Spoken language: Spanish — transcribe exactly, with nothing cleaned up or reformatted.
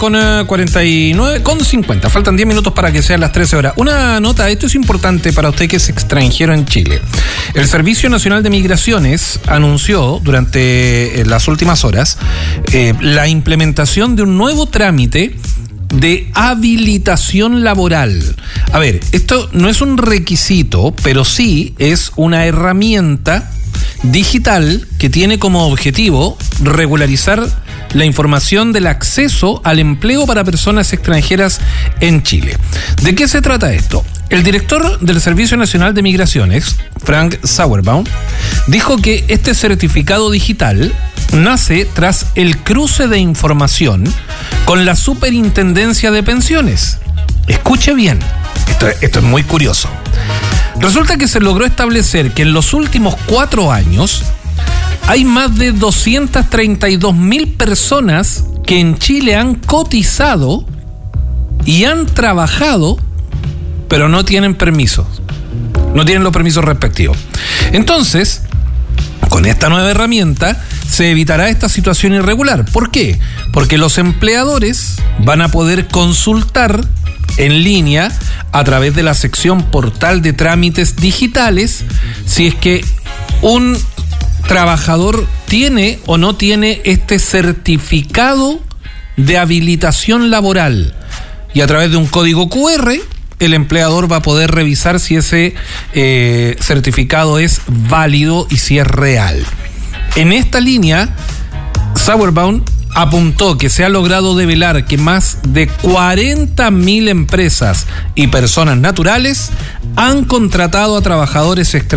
con uh, cuarenta y nueve, con cincuenta. Faltan diez minutos para que sean las trece horas. Una nota, esto es importante para usted que es extranjero en Chile. El Servicio Nacional de Migraciones anunció durante eh, las últimas horas eh, la implementación de un nuevo trámite de habilitación laboral. A ver, esto no es un requisito, pero sí es una herramienta digital que tiene como objetivo regularizar la información del acceso al empleo para personas extranjeras en Chile. ¿De qué se trata esto? El director del Servicio Nacional de Migraciones, Frank Sauerbaum, dijo que este certificado digital nace tras el cruce de información con la Superintendencia de Pensiones. Escuche bien, esto, esto es muy curioso. Resulta que se logró establecer que en los últimos cuatro años hay más de doscientas treinta y dos mil personas que en Chile han cotizado y han trabajado, pero no tienen permisos, no tienen los permisos respectivos. Entonces, con esta nueva herramienta se evitará esta situación irregular. ¿Por qué? Porque los empleadores van a poder consultar en línea a través de la sección portal de trámites digitales si es que un trabajador tiene o no tiene este certificado de habilitación laboral, y a través de un código cu erre el empleador va a poder revisar si ese eh, certificado es válido y si es real. En esta línea, Sauerbaum apuntó que se ha logrado develar que más de cuarenta mil empresas y personas naturales han contratado a trabajadores extranjeros